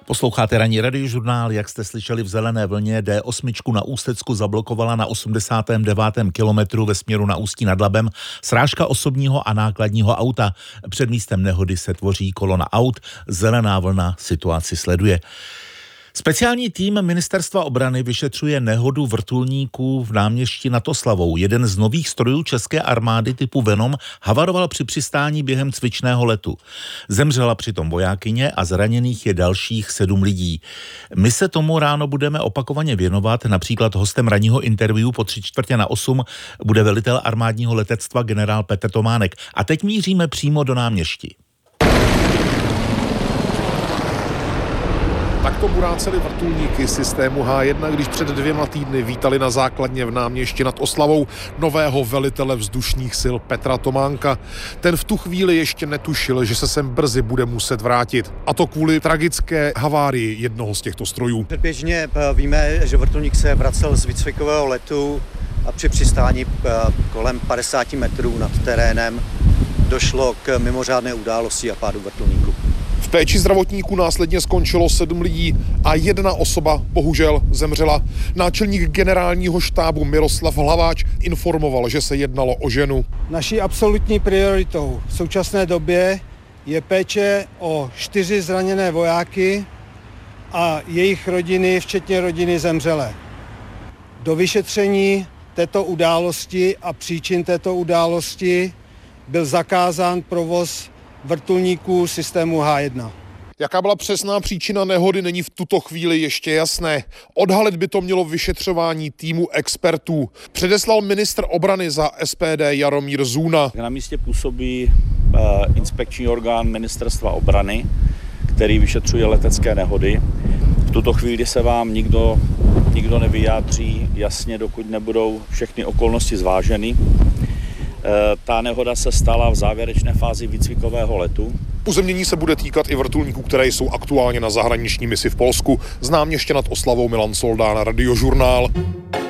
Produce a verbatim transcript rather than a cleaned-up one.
Posloucháte ranní radiožurnál, jak jste slyšeli v zelené vlně, D osm na Ústecku zablokovala na osmdesátém devátém kilometru ve směru na Ústí nad Labem srážka osobního a nákladního auta. Před místem nehody se tvoří kolona aut, zelená vlna situaci sleduje. Speciální tým Ministerstva obrany vyšetřuje nehodu vrtulníků v náměstí nad Oslavou. Jeden z nových strojů české armády typu Venom havaroval při přistání během cvičného letu. Zemřela přitom vojákyně a zraněných je dalších sedm lidí. My se tomu ráno budeme opakovaně věnovat, například hostem ranního interview po tři čtvrtě na osm bude velitel armádního letectva generál Petr Tománek. A teď míříme přímo do náměstí. Takto buráceli vrtulníky systému H jedna, když před dvěma týdny vítali na základně v Náměšti nad Oslavou nového velitele vzdušných sil Petra Tománka. Ten v tu chvíli ještě netušil, že se sem brzy bude muset vrátit. A to kvůli tragické havárii jednoho z těchto strojů. Předběžně víme, že vrtulník se vracel z výcvikového letu a při přistání kolem padesát metrů nad terénem došlo k mimořádné události a pádu vrtulníku. V péči zdravotníků následně skončilo sedm lidí a jedna osoba bohužel zemřela. Náčelník generálního štábu Miroslav Hlaváč informoval, že se jednalo o ženu. Naší absolutní prioritou v současné době je péče o čtyři zraněné vojáky a jejich rodiny, včetně rodiny zemřelé. Do vyšetření této události a příčin této události byl zakázán provoz vrtulníků systému H jedna. Jaká byla přesná příčina nehody, není v tuto chvíli ještě jasné. Odhalit by to mělo vyšetřování týmu expertů. Předeslal ministr obrany za S P D Jaromír Zůna. Na místě působí uh, inspekční orgán Ministerstva obrany, který vyšetřuje letecké nehody. V tuto chvíli se vám nikdo, nikdo nevyjádří jasně, dokud nebudou všechny okolnosti zváženy. Ta nehoda se stala v závěrečné fázi výcvikového letu. Uzemnění se bude týkat i vrtulníků, které jsou aktuálně na zahraniční misi v Polsku. Z Náměště nad Oslavou Milan Soldán, Radiožurnál.